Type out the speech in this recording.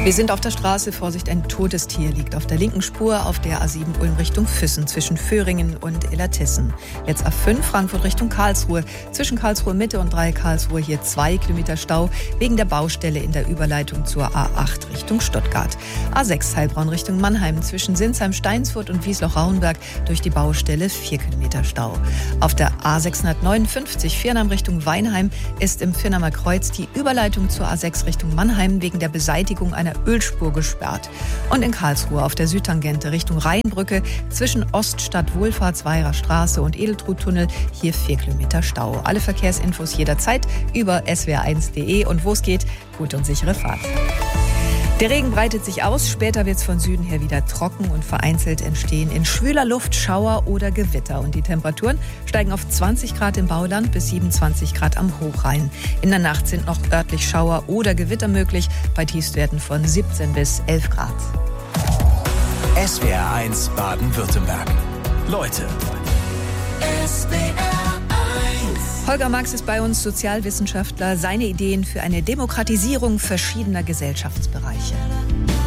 Wir sind auf der Straße. Vorsicht, ein totes Tier liegt auf der linken Spur auf der A7 Ulm Richtung Füssen zwischen Föhringen und Illertissen. Jetzt A5 Frankfurt Richtung Karlsruhe. Zwischen Karlsruhe Mitte und Dreieck Karlsruhe hier 2 Kilometer Stau wegen der Baustelle in der Überleitung zur A8 Richtung Stuttgart. A6 Heilbronn Richtung Mannheim zwischen Sinsheim, Steinsfurt und Wiesloch-Rauenberg durch die Baustelle 4 Kilometer Stau. Auf der A659 Viernheim Richtung Weinheim ist im Viernheimer Kreuz die Überleitung zur A6 Richtung Mannheim wegen der Beseitigung einer Ölspur gesperrt. Und in Karlsruhe auf der Südtangente Richtung Rheinbrücke zwischen Oststadt Wohlfahrtsweiher Straße und Edeltruttunnel hier 4 Kilometer Stau. Alle Verkehrsinfos jederzeit über swr1.de und wo es geht, gute und sichere Fahrt. Der Regen breitet sich aus, später wird es von Süden her wieder trocken und vereinzelt entstehen in schwüler Luft Schauer oder Gewitter. Und die Temperaturen steigen auf 20 Grad im Bauland bis 27 Grad am Hochrhein. In der Nacht sind noch örtlich Schauer oder Gewitter möglich, bei Tiefstwerten von 17 bis 11 Grad. SWR1 Baden-Württemberg. Leute. Holger Marx ist bei uns, Sozialwissenschaftler. Seine Ideen für eine Demokratisierung verschiedener Gesellschaftsbereiche.